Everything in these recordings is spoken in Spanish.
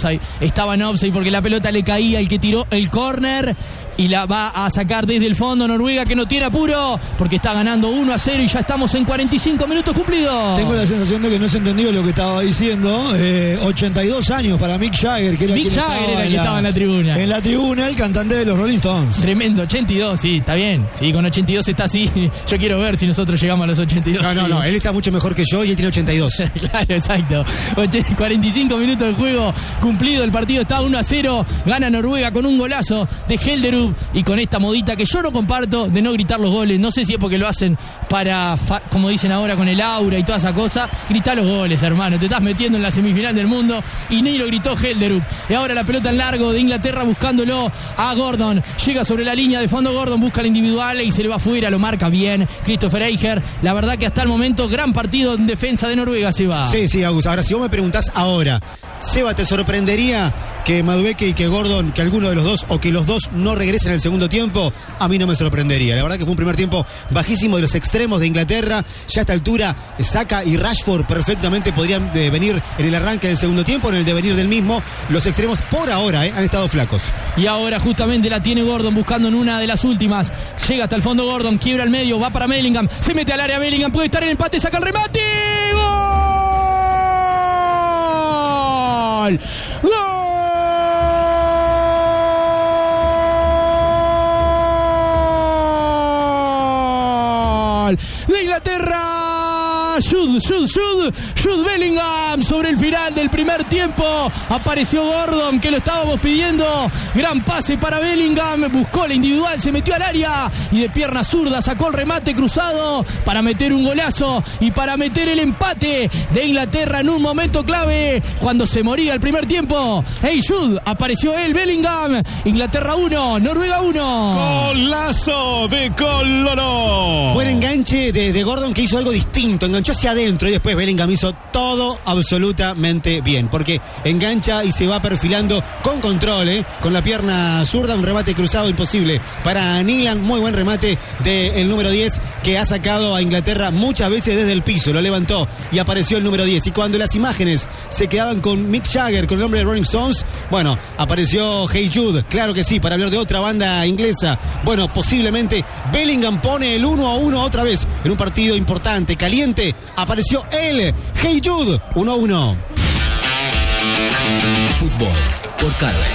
offside. Estaba en offside porque la pelota le caía al que tiró el córner y la va a sacar desde el fondo Noruega, que no tiene apuro porque está ganando 1-0 y ya estamos en 45 minutos cumplidos. Tengo la sensación de que no se entendió lo que estaba diciendo. 82 años para Mick Jagger, que era Mick Jagger era el que estaba en la tribuna. En la tribuna, el cantante de los Rolling Stones. Tremendo, 82, sí, está bien. Sí, con 82 está así. Yo quiero ver si nosotros llegamos a los 82. No, él está mucho mejor que yo y él tiene 82. Claro, exacto. 45 minutos de juego cumplido. El partido está 1-0. Gana Noruega con un golazo de Helderup y con esta modita que yo no comparto de no gritar los goles. No sé si es porque lo hacen para, como dicen ahora, con el aura y toda esa cosa. Grita los goles, hermano. Te estás metiendo en la semifinal del mundo y ni lo gritó Helderup. Y ahora la pelota en largo de Inglaterra buscándolo a Gordon. Llega sobre la línea de fondo Gordon, busca la individual y se le va afuera. Lo marca bien Christopher Eicher. La verdad que hasta el momento gran partido en defensa de Noruega, Seba. Sí, Agus. Ahora, si vos me preguntás ahora, Seba, ¿te sorprendería que Madueke y que Gordon, que alguno de los dos o que los dos no regresen al segundo tiempo? A mí no me sorprendería. La verdad que fue un primer tiempo bajísimo de los extremos de Inglaterra. Ya a esta altura, Saka y Rashford perfectamente podrían venir en el arranque del segundo tiempo, en el devenir del mismo. Los extremos por ahora han estado flacos. Y ahora justamente la tiene Gordon buscando en una de las últimas. Llega hasta el fondo Gordon, quiebra al medio, va para Bellingham, se mete al área Bellingham, puede estar en empate, saca el remate. ¡Gol! ¡Gol! De Inglaterra. Jude Bellingham sobre el final del primer tiempo. Apareció Gordon, que lo estábamos pidiendo. Gran pase para Bellingham. Buscó la individual, se metió al área y de pierna zurda sacó el remate cruzado para meter un golazo y para meter el empate de Inglaterra en un momento clave cuando se moría el primer tiempo. Hey Jude, apareció él, Bellingham. Inglaterra 1, Noruega 1. Golazo de Coloró. Buen enganche de Gordon, que hizo algo distinto. Enganchó hacia adentro y después Bellingham hizo todo absolutamente bien, porque engancha y se va perfilando con control, con la pierna zurda, un remate cruzado imposible para Nilan. Muy buen remate del número 10, que ha sacado a Inglaterra muchas veces desde el piso, lo levantó y apareció el número 10. Y cuando las imágenes se quedaban con Mick Jagger, con el nombre de Rolling Stones, bueno, apareció Hey Jude, claro que sí, para hablar de otra banda inglesa. Bueno, posiblemente Bellingham pone el 1-1 otra vez en un partido importante, caliente. Apareció él, Hey Jude, 1-1. Fútbol por Carve.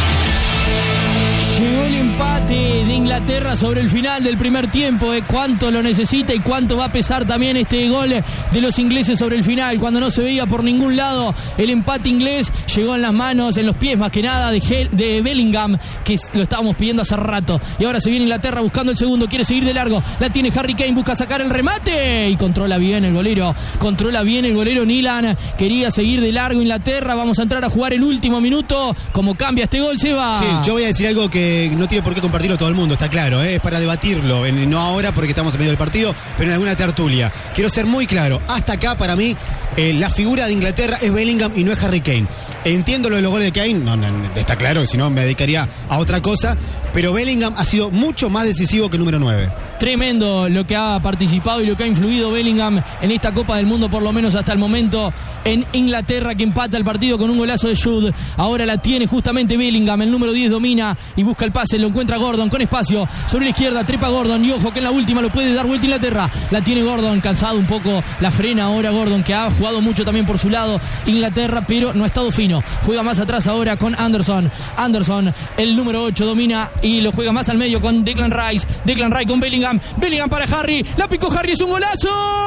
Llegó el empate de Inglaterra sobre el final del primer tiempo. Cuánto lo necesita y cuánto va a pesar también este gol de los ingleses sobre el final, cuando no se veía por ningún lado el empate inglés. Llegó en las manos, en los pies más que nada de Bellingham, que lo estábamos pidiendo hace rato. Y ahora se viene Inglaterra buscando el segundo, quiere seguir de largo, la tiene Harry Kane, busca sacar el remate y controla bien el golero Nilan. Quería seguir de largo Inglaterra. Vamos a entrar a jugar el último minuto. ¿Cómo cambia este gol, Seba? Sí, yo voy a decir algo que no tiene por qué compartirlo todo el mundo, está claro, es para debatirlo, no ahora porque estamos en medio del partido, pero en alguna tertulia. Quiero ser muy claro, hasta acá para mí la figura de Inglaterra es Bellingham y no es Harry Kane. Entiendo lo de los goles de Kane, no, está claro, si no me dedicaría a otra cosa, pero Bellingham ha sido mucho más decisivo que el número 9. Tremendo lo que ha participado y lo que ha influido Bellingham en esta Copa del Mundo, por lo menos hasta el momento, en Inglaterra, que empata el partido con un golazo de Jude. Ahora la tiene justamente Bellingham, el número 10 domina y busca el pase, lo encuentra Gordon con espacio sobre la izquierda, trepa Gordon y ojo que en la última lo puede dar vuelta Inglaterra. La tiene Gordon, cansado un poco, la frena ahora Gordon, que ha jugado mucho también por su lado Inglaterra, pero no ha estado fino. Juega más atrás ahora con Anderson, el número 8 domina y lo juega más al medio con Declan Rice con Bellingham para Harry, la picó Harry, es un golazo.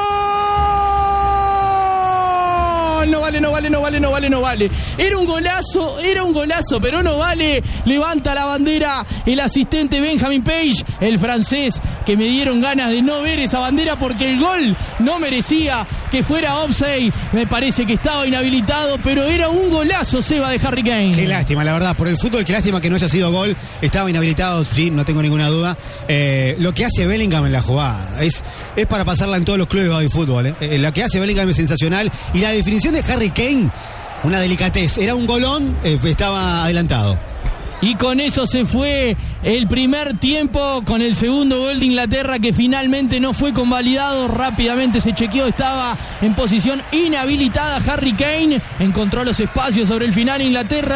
No vale. Era un golazo, pero no vale. Levanta la bandera el asistente Benjamin Page, el francés, que me dieron ganas de no ver esa bandera porque el gol no merecía que fuera offside. Me parece que estaba inhabilitado, pero era un golazo, Seba, de Harry Kane. Qué lástima, la verdad, por el fútbol, qué lástima que no haya sido gol. Estaba inhabilitado, sí, no tengo ninguna duda. Lo que hace Bellingham en la jugada es para pasarla en todos los clubes de fútbol. Lo que hace Bellingham es sensacional y la definición de Harry Kane, una delicatez, era un golón, estaba adelantado. Y con eso se fue el primer tiempo, con el segundo gol de Inglaterra, que finalmente no fue convalidado. Rápidamente se chequeó, estaba en posición inhabilitada Harry Kane, encontró los espacios sobre el final Inglaterra.